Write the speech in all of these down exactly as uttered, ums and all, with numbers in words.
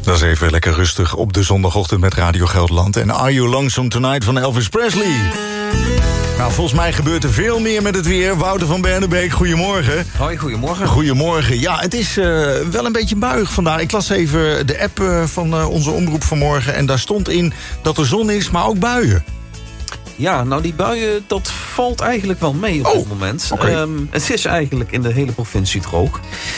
Dat is even lekker rustig op de zondagochtend met Radio Gelderland. En Are You Lonesome Tonight van Elvis Presley. Nou, volgens mij gebeurt er veel meer met het weer. Wouter van Bernebeek, goedemorgen. Hoi, goedemorgen. Goedemorgen. Ja, het is uh, wel een beetje buig vandaag. Ik las even de app uh, van uh, onze omroep vanmorgen. En daar stond in dat er zon is, maar ook buien. Ja, nou die buien, dat valt eigenlijk wel mee op oh, dit moment. Okay. Um, het is eigenlijk in de hele provincie droog.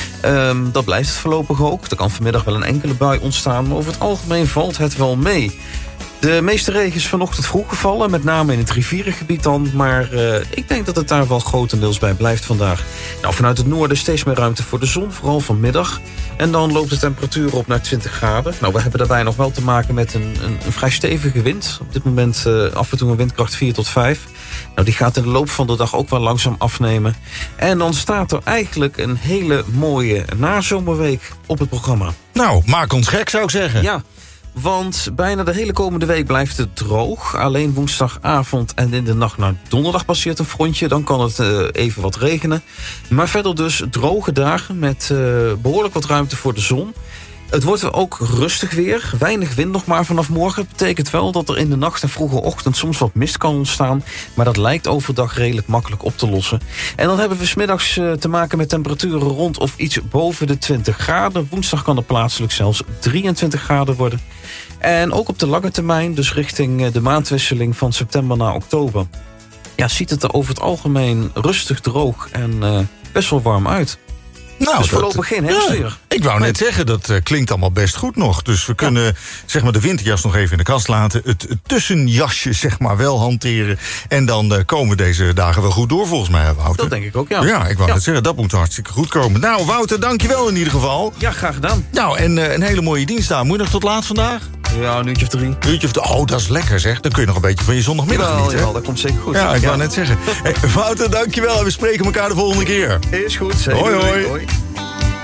Um, dat blijft het voorlopig ook. Er kan vanmiddag wel een enkele bui ontstaan, maar over het algemeen valt het wel mee. De meeste regen is vanochtend vroeg gevallen, met name in het rivierengebied dan. Maar uh, ik denk dat het daar wel grotendeels bij blijft vandaag. Nou, vanuit het noorden steeds meer ruimte voor de zon, vooral vanmiddag. En dan loopt de temperatuur op naar twintig graden. Nou, we hebben daarbij nog wel te maken met een, een, een vrij stevige wind. Op dit moment uh, af en toe een windkracht vier tot vijf. Nou, die gaat in de loop van de dag ook wel langzaam afnemen. En dan staat er eigenlijk een hele mooie nazomerweek op het programma. Nou, maak ons gek, zou ik zeggen. Ja. Want bijna de hele komende week blijft het droog. Alleen woensdagavond en in de nacht naar donderdag passeert een frontje. Dan kan het uh, even wat regenen. Maar verder dus droge dagen met uh, behoorlijk wat ruimte voor de zon. Het wordt ook rustig weer. Weinig wind nog maar vanaf morgen. Het betekent wel dat er in de nacht en vroege ochtend soms wat mist kan ontstaan. Maar dat lijkt overdag redelijk makkelijk op te lossen. En dan hebben we 's middags uh, te maken met temperaturen rond of iets boven de twintig graden. Woensdag kan het plaatselijk zelfs drieëntwintig graden worden. En ook op de lange termijn, dus richting de maandwisseling van september naar oktober, ja, ziet het er over het algemeen rustig droog en uh, best wel warm uit. Nou, dus voorlopig geen herfstweer. Ja, ik wou net zeggen, dat uh, klinkt allemaal best goed nog. Dus we kunnen ja. zeg maar de winterjas nog even in de kast laten. Het, het tussenjasje zeg maar wel hanteren. En dan uh, komen deze dagen wel goed door volgens mij, Wouter. Dat denk ik ook, ja. Ja, ik wou ja. net zeggen, dat moet hartstikke goed komen. Nou, Wouter, dankjewel in ieder geval. Ja, graag gedaan. Nou, en uh, een hele mooie dienst daar. Moet je nog tot laat vandaag? Ja, een uurtje of drie. Een uurtje of drie. Oh, dat is lekker zeg. Dan kun je nog een beetje van je zondagmiddag Jawel, genieten. jawel, dat komt zeker goed. Ja, ik ja. wou net zeggen. Hey, Wouter, dankjewel. En we spreken elkaar de volgende keer. Is goed. Zeker. Hoi, hoi. hoi.